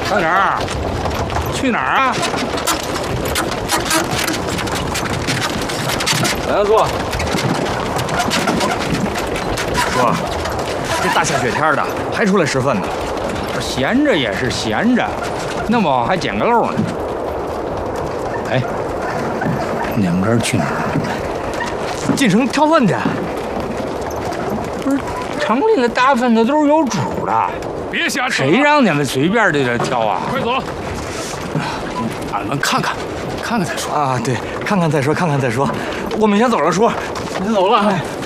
快点儿！去哪儿啊？ 往下坐。哥，这大下雪天的还出来拾粪呢？ 闲着也是闲着，那么还捡个漏呢。哎，你们这儿去哪儿？ 进城挑粪去。 不是，城里的大粪子都是有主的， 别瞎扯！ 谁让你们随便就这挑啊？ 快走！ 俺们看看再说啊，对，看看再说，看看再说。我们先走了，叔。 你走了。